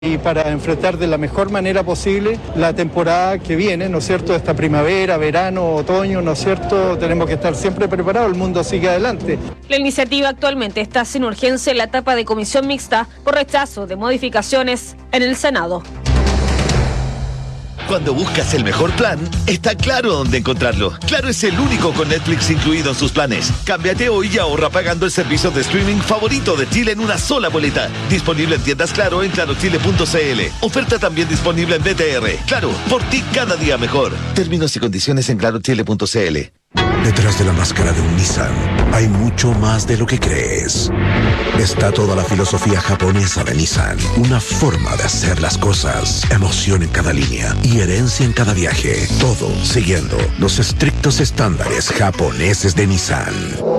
y para enfrentar de la mejor manera posible la temporada que viene, ¿no es cierto?, esta primavera, verano, otoño, ¿no es cierto?, tenemos que estar siempre preparados, el mundo sigue adelante. La iniciativa actualmente está sin urgencia en la etapa de comisión mixta por rechazo de modificaciones en el Senado. Cuando buscas el mejor plan, está Claro dónde encontrarlo. Claro es el único con Netflix incluido en sus planes. Cámbiate hoy y ahorra pagando el servicio de streaming favorito de Chile en una sola boleta. Disponible en tiendas Claro en clarochile.cl. Oferta también disponible en BTR. Claro, por ti cada día mejor. Términos y condiciones en clarochile.cl. Detrás de la máscara de un Nissan hay mucho más de lo que crees. Está toda la filosofía japonesa de Nissan, una forma de hacer las cosas, emoción en cada línea y herencia en cada viaje, todo siguiendo los estrictos estándares japoneses de Nissan.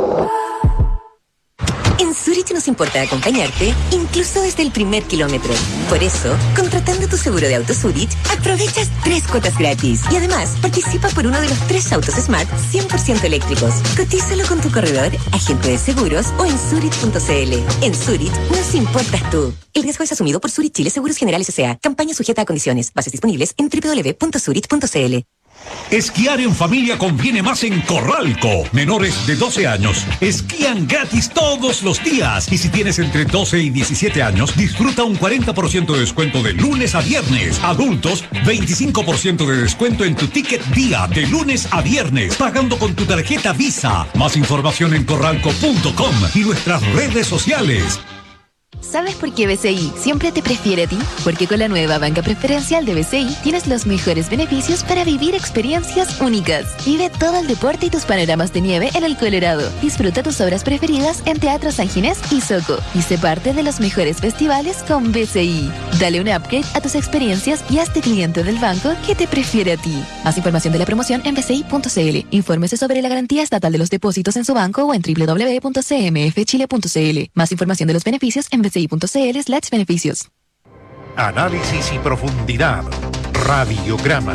En Zurich nos importa acompañarte, incluso desde el primer kilómetro. Por eso, contratando tu seguro de auto Zurich, aprovechas 3 cuotas gratis. Y además, participa por uno de los 3 autos Smart 100% eléctricos. Cotízalo con tu corredor, agente de seguros o en Zurich.cl. En Zurich, nos importas tú. El riesgo es asumido por Zurich Chile Seguros Generales S.A. Campaña sujeta a condiciones. Bases disponibles en www.zurich.cl. Esquiar en familia conviene más en Corralco. Menores de 12 años esquían gratis todos los días. Y si tienes entre 12 y 17 años, disfruta un 40% de descuento de lunes a viernes. Adultos, 25% de descuento en tu ticket día de lunes a viernes, pagando con tu tarjeta Visa. Más información en corralco.com y nuestras redes sociales. ¿Sabes por qué BCI siempre te prefiere a ti? Porque con la nueva banca preferencial de BCI tienes los mejores beneficios para vivir experiencias únicas. Vive todo el deporte y tus panoramas de nieve en el Colorado. Disfruta tus obras preferidas en Teatro San Ginés y Soco. Y sé parte de los mejores festivales con BCI. Dale un upgrade a tus experiencias y hazte cliente del banco que te prefiere a ti. Más información de la promoción en bci.cl. Infórmese sobre la garantía estatal de los depósitos en su banco o en www.cmfchile.cl. Más información de los beneficios en bci.cl/beneficios. Análisis y profundidad. Radiograma.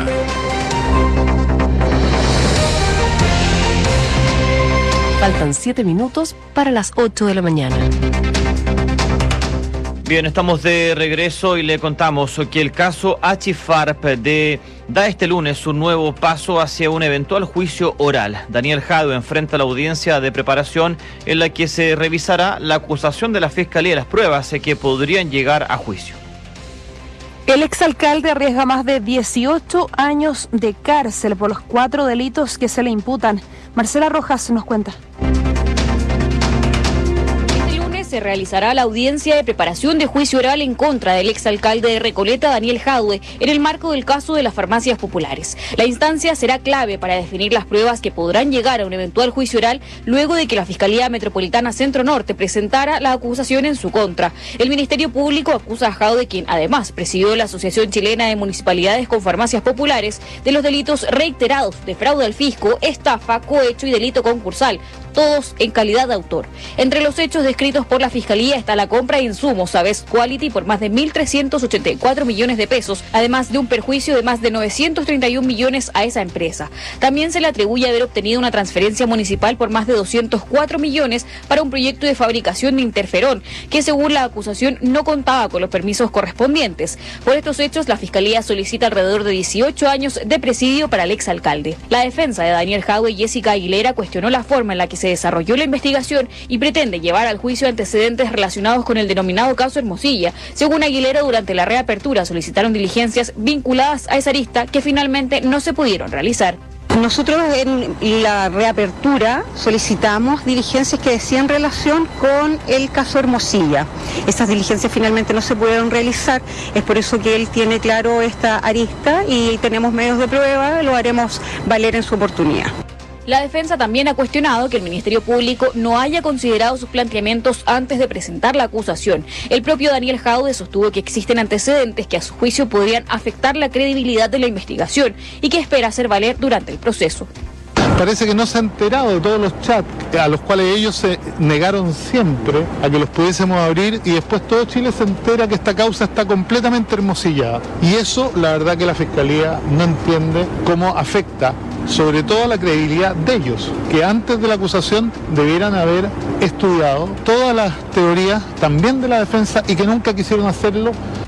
Faltan 7 minutos para las 8 de la mañana. Bien, estamos de regreso y le contamos que el caso Achifar da este lunes un nuevo paso hacia un eventual juicio oral. Daniel Jadue enfrenta la audiencia de preparación en la que se revisará la acusación de la Fiscalía y las pruebas que podrían llegar a juicio. El exalcalde arriesga más de 18 años de cárcel por los 4 delitos que se le imputan. Marcela Rojas nos cuenta. Se realizará la audiencia de preparación de juicio oral en contra del exalcalde de Recoleta, Daniel Jadue, en el marco del caso de las farmacias populares. La instancia será clave para definir las pruebas que podrán llegar a un eventual juicio oral luego de que la Fiscalía Metropolitana Centro Norte presentara la acusación en su contra. El Ministerio Público acusa a Jadue, quien además presidió la Asociación Chilena de Municipalidades con Farmacias Populares, de los delitos reiterados de fraude al fisco, estafa, cohecho y delito concursal, todos en calidad de autor. Entre los hechos descritos por la Fiscalía está la compra de insumos a Best Quality por más de 1.384 millones de pesos, además de un perjuicio de más de 931 millones a esa empresa. También se le atribuye haber obtenido una transferencia municipal por más de 204 millones para un proyecto de fabricación de interferón, que según la acusación no contaba con los permisos correspondientes. Por estos hechos, la Fiscalía solicita alrededor de 18 años de presidio para el exalcalde. La defensa de Daniel Jadue y Jessica Aguilera cuestionó la forma en la que se desarrolló la investigación y pretende llevar al juicio antecedentes relacionados con el denominado caso Hermosilla. Según Aguilera, durante la reapertura solicitaron diligencias vinculadas a esa arista que finalmente no se pudieron realizar. Nosotros en la reapertura solicitamos diligencias que decían relación con el caso Hermosilla. Esas diligencias finalmente no se pudieron realizar, es por eso que él tiene claro esta arista y tenemos medios de prueba, lo haremos valer en su oportunidad. La defensa también ha cuestionado que el Ministerio Público no haya considerado sus planteamientos antes de presentar la acusación. El propio Daniel Jadue sostuvo que existen antecedentes que a su juicio podrían afectar la credibilidad de la investigación y que espera hacer valer durante el proceso. Parece que no se ha enterado de todos los chats a los cuales ellos se negaron siempre a que los pudiésemos abrir y después todo Chile se entera que esta causa está completamente hermosillada. Y eso, la verdad que la Fiscalía no entiende cómo afecta sobre todo la credibilidad de ellos, que antes de la acusación debieran haber estudiado todas las teorías, también de la defensa, y que nunca quisieron hacerlo